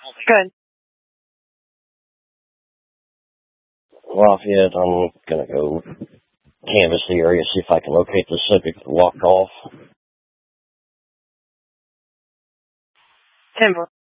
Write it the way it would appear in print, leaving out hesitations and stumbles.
Good. Lafayette, I'm gonna go canvass the area, see if I can locate the subject that walked off. 10-4.